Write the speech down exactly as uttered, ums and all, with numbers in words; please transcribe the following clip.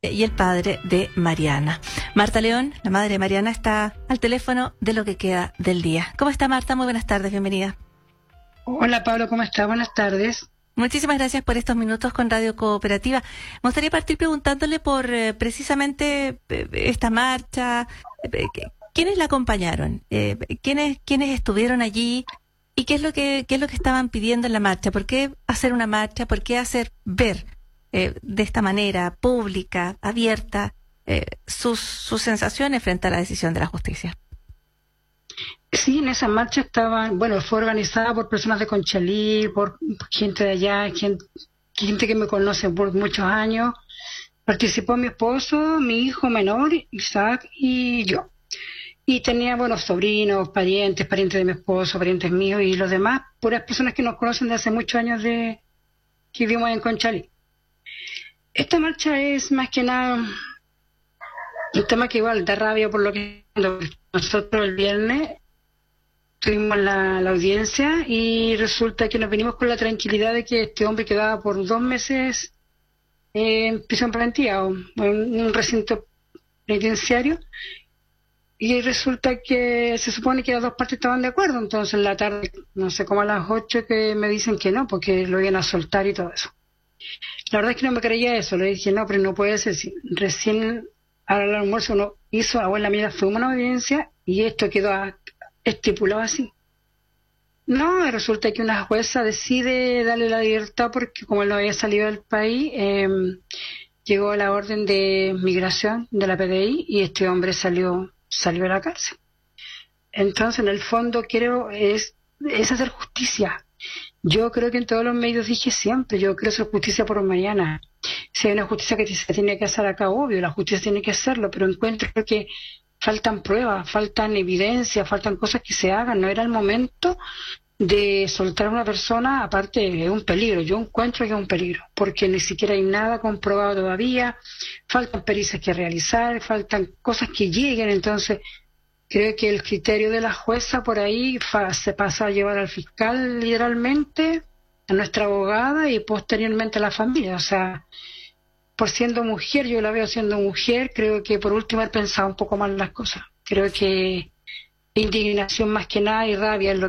y el padre de Mariana. Marta León, la madre de Mariana, está al teléfono de lo que queda del día. ¿Cómo está, Marta? Muy buenas tardes, bienvenida. Hola, Pablo, ¿cómo está? Buenas tardes. Muchísimas gracias por estos minutos con Radio Cooperativa. Me gustaría partir preguntándole por eh, precisamente eh, esta marcha. Eh, ¿Quiénes la acompañaron? Eh, ¿quiénes, ¿Quiénes estuvieron allí? ¿Y qué es lo que qué es lo que estaban pidiendo en la marcha? ¿Por qué hacer una marcha? ¿Por qué hacer ver eh, de esta manera pública, abierta, eh, sus, sus sensaciones frente a la decisión de la justicia? Sí, en esa marcha estaban, bueno, fue organizada por personas de Conchalí, por gente de allá, gente, gente que me conoce por muchos años. Participó mi esposo, mi hijo menor, Isaac, y yo. Y tenía, bueno, sobrinos, parientes, parientes de mi esposo, parientes míos y los demás, puras personas que nos conocen de hace muchos años de que vivimos en Conchalí. Esta marcha es más que nada un tema que igual da rabia por lo que nosotros el viernes tuvimos la, la audiencia y resulta que nos venimos con la tranquilidad de que este hombre quedaba por dos meses en prisión preventiva o en un recinto penitenciario. Y resulta que se supone que las dos partes estaban de acuerdo, entonces en la tarde, no sé, como a las ocho que me dicen que no, porque lo iban a soltar y todo eso. La verdad es que no me creía eso, le dije, no, pero no puede ser, si recién al almuerzo uno hizo, abuela mía, fuimos a una audiencia y esto quedó a, estipulado así. No, resulta que una jueza decide darle la libertad porque como él no había salido del país, eh, llegó la orden de migración de la P D I y este hombre salió salió de la cárcel. Entonces, en el fondo, creo es, es hacer justicia. Yo creo que en todos los medios dije siempre, yo creo hacer justicia por mañana. Si hay una justicia que se tiene que hacer acá, obvio, la justicia tiene que hacerlo, pero encuentro que faltan pruebas, faltan evidencias, faltan cosas que se hagan. No era el momento de soltar a una persona, aparte es un peligro, yo encuentro que es un peligro, porque ni siquiera hay nada comprobado todavía, faltan pericias que realizar, faltan cosas que lleguen, entonces creo que el criterio de la jueza por ahí fa, se pasa a llevar al fiscal literalmente, a nuestra abogada y posteriormente a la familia, o sea, por siendo mujer, yo la veo siendo mujer, creo que por último he pensado un poco más las cosas, creo que indignación más que nada y rabia es lo